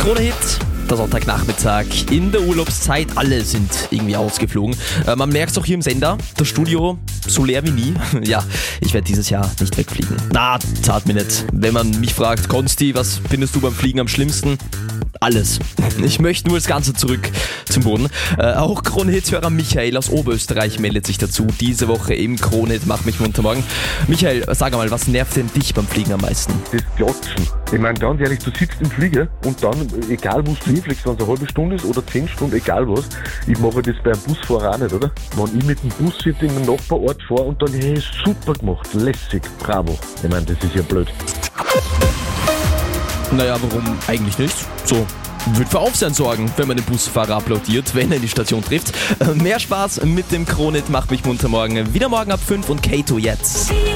Krone-Hit, der Sonntagnachmittag in der Urlaubszeit. Alle sind irgendwie ausgeflogen. Man merkt es auch hier im Sender, das Studio so leer wie nie. Ja, ich werde dieses Jahr nicht wegfliegen. Na, zart mir nicht. Wenn man mich fragt, Konsti, was findest du beim Fliegen am schlimmsten? Alles. Ich möchte nur das Ganze zurück zum Boden. Auch Krone-Hit-Hörer Michael aus Oberösterreich meldet sich dazu. Diese Woche im Krone-Hit Mach mich munter morgen. Michael, sag mal, was nervt denn dich beim Fliegen am meisten? Das Klatschen. Ich meine, ganz ehrlich, du sitzt im Flieger und dann, egal wo du hinfliegst, wenn es eine halbe Stunde ist oder 10 Stunden, egal was, ich mache das beim Busfahrer auch nicht, oder? Wenn ich mit dem Bus sitze in einem Nachbarort fahre und dann, hey, super gemacht, lässig, bravo. Ich meine, das ist ja blöd. Naja, warum eigentlich nicht? So, wird für Aufsehen sorgen, wenn man den Busfahrer applaudiert, wenn er in die Station trifft. Mehr Spaß mit dem Krone-Hit Mach mich munter morgen. Wieder morgen ab 5 und Kato jetzt.